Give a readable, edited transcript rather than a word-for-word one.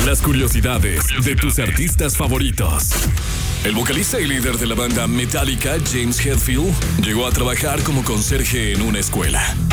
Las curiosidades de tus artistas favoritos. El vocalista y líder de la banda Metallica, James Hetfield, llegó a trabajar como conserje en una escuela.